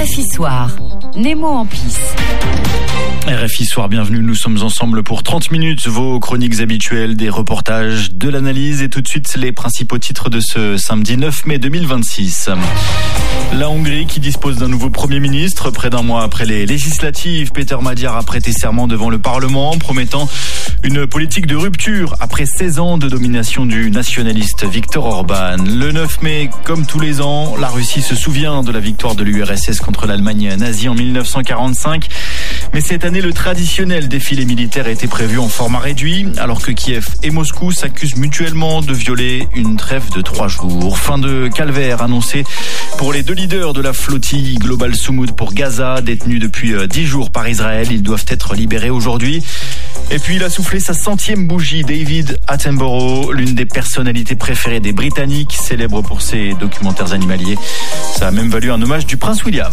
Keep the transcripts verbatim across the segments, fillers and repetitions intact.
R F I Soir, Nemo Amplis. R F I Soir, bienvenue, nous sommes ensemble pour trente minutes, vos chroniques habituelles, des reportages, de l'analyse et tout de suite les principaux titres de ce samedi neuf mai deux mille vingt-six. La Hongrie qui dispose d'un nouveau Premier ministre. Près d'un mois après les législatives, Péter Magyar a prêté serment devant le Parlement, promettant une politique de rupture après seize ans de domination du nationaliste Viktor Orban. Le neuf mai, comme tous les ans, la Russie se souvient de la victoire de l'U R S S contre l'Allemagne nazie en mille neuf cent quarante-cinq. Mais cette année, le traditionnel défilé militaire était prévu en format réduit, alors que Kiev et Moscou s'accusent mutuellement de violer une trêve de trois jours. Fin de calvaire annoncé pour les deux leaders de la flottille Global Soumoud pour Gaza, détenus depuis dix jours par Israël. Ils doivent être libérés aujourd'hui. Et puis il a soufflé sa centième bougie, David Attenborough, l'une des personnalités préférées des Britanniques, célèbre pour ses documentaires animaliers. Ça a même valu un hommage du prince William.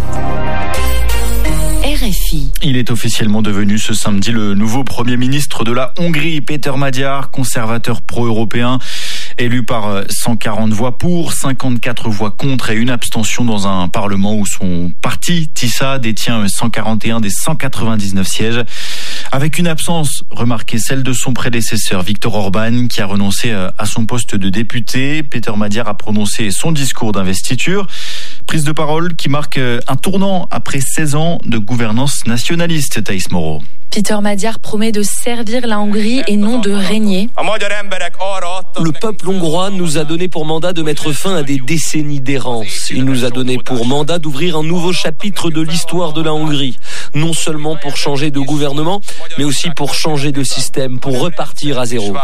R F I. Il est officiellement devenu ce samedi le nouveau Premier ministre de la Hongrie, Péter Magyar, conservateur pro-européen, élu par cent quarante voix pour, cinquante-quatre voix contre et une abstention dans un parlement où son parti, Tisza, détient cent quarante et un des cent quatre-vingt-dix-neuf sièges. Avec une absence remarquée, celle de son prédécesseur Viktor Orban, qui a renoncé à son poste de député. Péter Magyar a prononcé son discours d'investiture. Prise de parole qui marque un tournant après seize ans de gouvernance nationaliste, Thaïs Moreau. Péter Magyar promet de servir la Hongrie et non de régner. Le peuple hongrois nous a donné pour mandat de mettre fin à des décennies d'errance. Il nous a donné pour mandat d'ouvrir un nouveau chapitre de l'histoire de la Hongrie. Non seulement pour changer de gouvernement, mais aussi pour changer de système, pour repartir à zéro.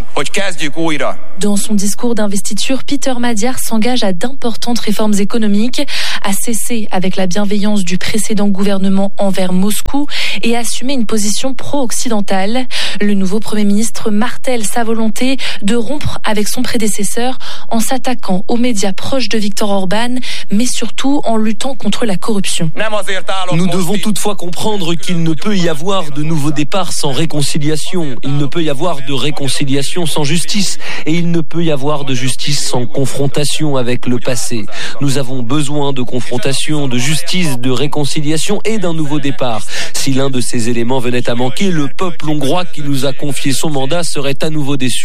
Dans son discours d'investiture, Péter Magyar s'engage à d'importantes réformes économiques, à cesser avec la bienveillance du précédent gouvernement envers Moscou et à assumer une position pro-occidentale. Le nouveau Premier ministre martèle sa volonté de rompre avec son prédécesseur en s'attaquant aux médias proches de Viktor Orban, mais surtout en luttant contre la corruption. Nous devons toutefois comprendre qu'il ne peut y avoir de nouveau départ sans réconciliation. Il ne peut y avoir de réconciliation sans justice. Et il ne peut y avoir de justice sans confrontation avec le passé. Nous avons besoin de confrontation, de justice, de réconciliation et d'un nouveau départ. Si l'un de ces éléments venait à manquer, le peuple hongrois qui nous a confié son mandat serait à nouveau déçu.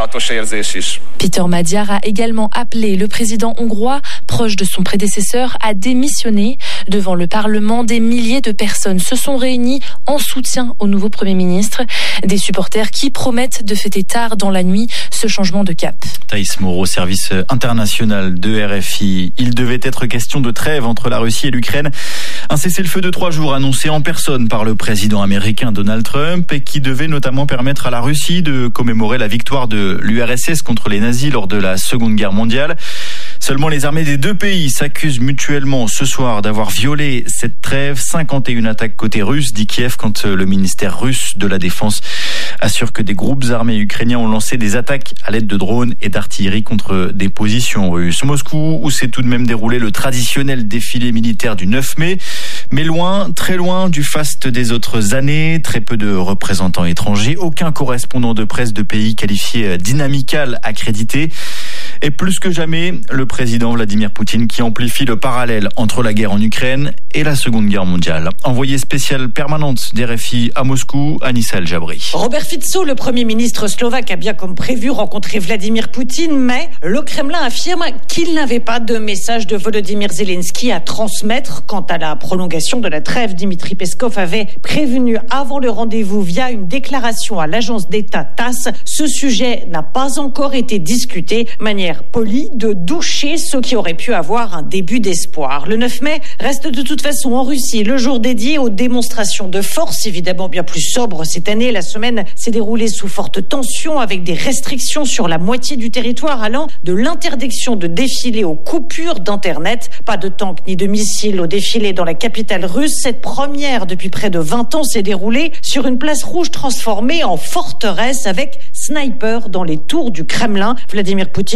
Péter Magyar a également appelé le président hongrois, proche de son prédécesseur, à démissionner. Devant le Parlement, des milliers de personnes se sont réunies en soutien au nouveau Premier ministre. Des supporters qui promettent de fêter tard dans la nuit ce changement de cap. Thaïs Moreau, service international de R F I. Il devait être question de trêve entre la Russie et l'Ukraine. Un cessez-le-feu de trois jours annoncé en personne par le président américain Donald Trump et qui devait notamment permettre à la Russie de commémorer la victoire de l'U R S S contre les nazis lors de la Seconde Guerre mondiale. Seulement les armées des deux pays s'accusent mutuellement ce soir d'avoir violé cette trêve. cinquante et une attaques côté russe, dit Kiev, quand le ministère russe de la Défense assure que des groupes armés ukrainiens ont lancé des attaques à l'aide de drones et d'artillerie contre des positions russes. Moscou, où s'est tout de même déroulé le traditionnel défilé militaire du neuf mai, mais loin, très loin du faste des autres années. Très peu de représentants étrangers, aucun correspondant de presse de pays qualifié d'inamical accrédité. Et plus que jamais, le président Vladimir Poutine qui amplifie le parallèle entre la guerre en Ukraine et la Seconde Guerre mondiale. Envoyée spéciale permanente d'R F I à Moscou, Anissa El Jabri. Robert Fico, le Premier ministre slovaque, a bien comme prévu rencontré Vladimir Poutine, mais le Kremlin affirme qu'il n'avait pas de message de Volodymyr Zelensky à transmettre. Quant à la prolongation de la trêve, Dmitri Peskov avait prévenu avant le rendez-vous via une déclaration à l'agence d'État TASS. Ce sujet n'a pas encore été discuté. Manière polie de doucher ceux qui auraient pu avoir un début d'espoir. Le neuf mai reste de toute façon en Russie le jour dédié aux démonstrations de force, évidemment bien plus sobre cette année. La semaine s'est déroulée sous forte tension avec des restrictions sur la moitié du territoire allant de l'interdiction de défiler aux coupures d'internet. Pas de tanks ni de missiles au défilé dans la capitale russe. Cette première depuis près de vingt ans s'est déroulée sur une place rouge transformée en forteresse avec snipers dans les tours du Kremlin. Vladimir Poutine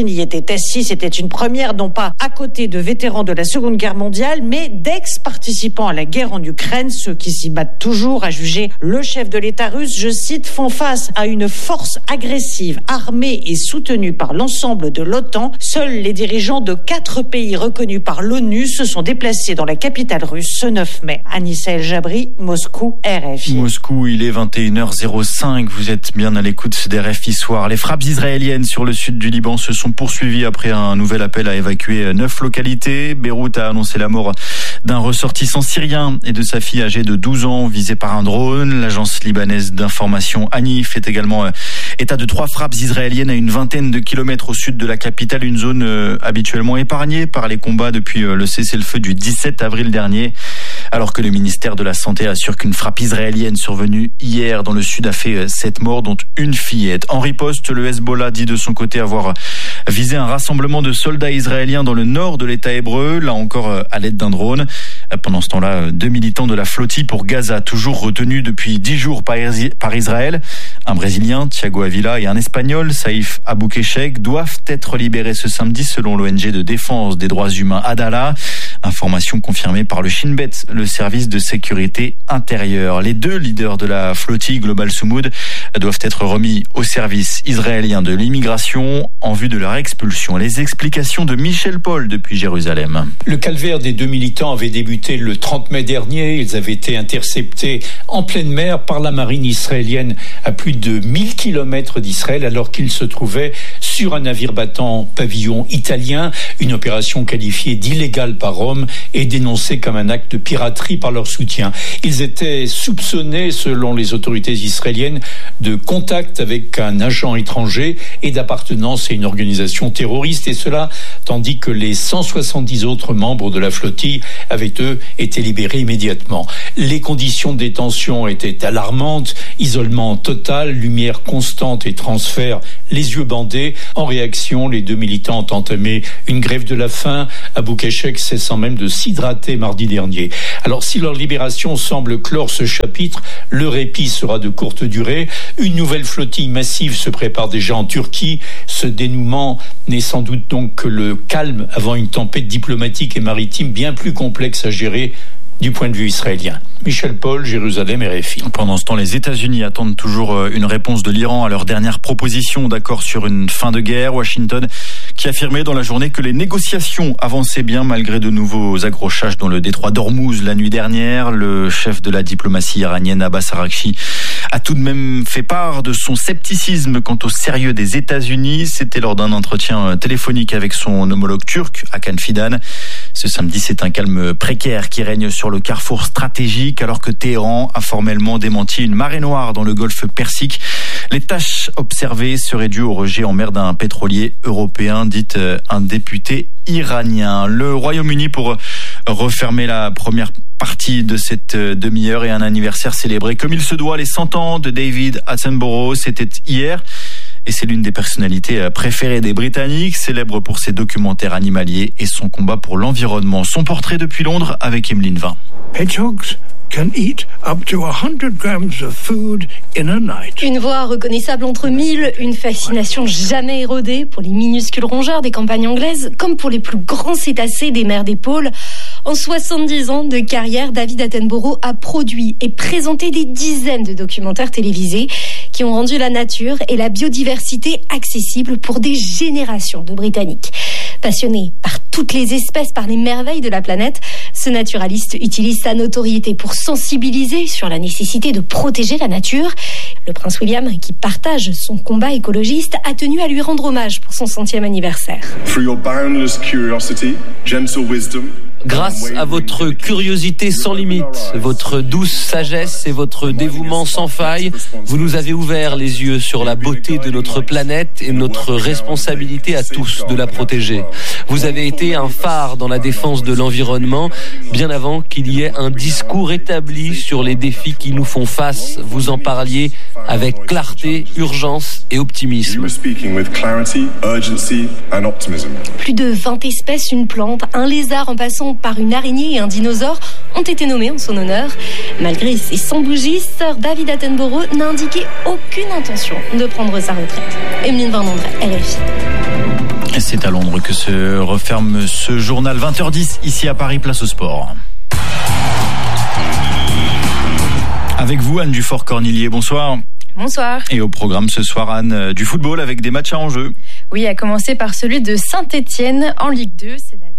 Poutine y était assis. C'était une première, non pas à côté de vétérans de la Seconde Guerre mondiale, mais d'ex-participants à la guerre en Ukraine, ceux qui s'y battent toujours, à juger le chef de l'État russe, je cite, font face à une force agressive, armée et soutenue par l'ensemble de l'OTAN. Seuls les dirigeants de quatre pays reconnus par l'ONU se sont déplacés dans la capitale russe ce neuf mai. Anissa El Jabri, Moscou, R F I. Moscou, il est vingt et une heures zéro cinq. Vous êtes bien à l'écoute des R F I Soir. Les frappes israéliennes sur le sud du Liban se sont poursuivies après un nouvel appel à évacuer neuf localités. Beyrouth a annoncé la mort d'un ressortissant syrien et de sa fille âgée de douze ans visée par un drone. L'agence libanaise d'information ANI fait également état de trois frappes israéliennes à une vingtaine de kilomètres au sud de la capitale, une zone euh, habituellement épargnée par les combats depuis euh, le cessez-le-feu du dix-sept avril dernier. Alors que le ministère de la Santé assure qu'une frappe israélienne survenue hier dans le sud a fait sept morts, dont une fillette. En riposte, le Hezbollah dit de son côté avoir visé un rassemblement de soldats israéliens dans le nord de l'État hébreu, là encore à l'aide d'un drone. Pendant ce temps-là, deux militants de la flottille pour Gaza, toujours retenus depuis dix jours par Israël, un Brésilien, Thiago Avila, et un Espagnol, Saïf Aboukeshek, doivent être libérés ce samedi selon l'O N G de défense des droits humains Adala. Information confirmée par le Shin Bet, le service de sécurité intérieure. Les deux leaders de la flottille Global Soumoud doivent être remis au service israélien de l'immigration en vue de leur expulsion. Les explications de Michel Paul depuis Jérusalem. Le calvaire des deux militants avait débuté le trente mai dernier. Ils avaient été interceptés en pleine mer par la marine israélienne à plus de mille kilomètres d'Israël alors qu'ils se trouvaient sur un navire battant pavillon italien. Une opération qualifiée d'illégale par Rome et dénoncée comme un acte de piraterie par leur soutien. Ils étaient soupçonnés, selon les autorités israéliennes, de contact avec un agent étranger et d'appartenance à une organisation terroriste, et cela tandis que les cent soixante-dix autres membres de la flottille avaient, eux, été libérés immédiatement. Les conditions de détention étaient alarmantes, isolement total, lumière constante et transfert les yeux bandés. En réaction, les deux militants ont entamé une grève de la faim, Aboukeshek cessant même de s'hydrater mardi dernier. Alors si leur libération semble clore ce chapitre, le répit sera de courte durée. Une nouvelle flottille massive se prépare déjà en Turquie. Ce dénouement n'est sans doute donc que le calme avant une tempête diplomatique et maritime bien plus complexe à gérer du point de vue israélien. Michel Paul, Jérusalem, R F I. Pendant ce temps, les États-Unis attendent toujours une réponse de l'Iran à leur dernière proposition d'accord sur une fin de guerre. Washington qui affirmait dans la journée que les négociations avançaient bien malgré de nouveaux accrochages dans le détroit d'Ormuz la nuit dernière. Le chef de la diplomatie iranienne, Abbas Araghchi, a tout de même fait part de son scepticisme quant au sérieux des États-Unis. C'était lors d'un entretien téléphonique avec son homologue turc, Hakan Fidan. Ce samedi, c'est un calme précaire qui règne sur le carrefour stratégique alors que Téhéran a formellement démenti une marée noire dans le golfe Persique. Les tâches observées seraient dues au rejet en mer d'un pétrolier européen, dit un député iranien. Le Royaume-Uni pour refermer la première partie de cette demi-heure et un anniversaire célébré comme il se doit, les cent ans de David Attenborough, c'était hier. Et c'est l'une des personnalités préférées des Britanniques, célèbre pour ses documentaires animaliers et son combat pour l'environnement. Son portrait depuis Londres avec Emeline Vin. Hedgehogs can eat up to one hundred grams of food in a night. Une voix reconnaissable entre mille, une fascination jamais érodée pour les minuscules rongeurs des campagnes anglaises, comme pour les plus grands cétacés des mers des pôles. En soixante-dix ans de carrière, David Attenborough a produit et présenté des dizaines de documentaires télévisés qui ont rendu la nature et la biodiversité accessibles pour des générations de Britanniques. Passionné par toutes les espèces, par les merveilles de la planète, ce naturaliste utilise sa notoriété pour sensibiliser sur la nécessité de protéger la nature. Le prince William, qui partage son combat écologiste, a tenu à lui rendre hommage pour son centième anniversaire. Through your boundless curiosity, gentle wisdom, grâce à votre curiosité sans limite, votre douce sagesse et votre dévouement sans faille, vous nous avez ouvert les yeux sur la beauté de notre planète et notre responsabilité à tous de la protéger. Vous avez été un phare dans la défense de l'environnement, bien avant qu'il y ait un discours établi sur les défis qui nous font face. Vous en parliez avec clarté, urgence et optimisme. Plus de vingt espèces, une plante, un lézard en passant par une araignée et un dinosaure ont été nommés en son honneur. Malgré ses cent bougies, Sir David Attenborough n'a indiqué aucune intention de prendre sa retraite. Emeline Van André, R F I. C'est à Londres que se referme ce journal. vingt heures dix, ici à Paris, place au sport. Avec vous, Anne Dufort-Cornillier, bonsoir. Bonsoir. Et au programme ce soir, Anne, du football avec des matchs à enjeu. Oui, à commencer par celui de Saint-Étienne en Ligue deux. C'est la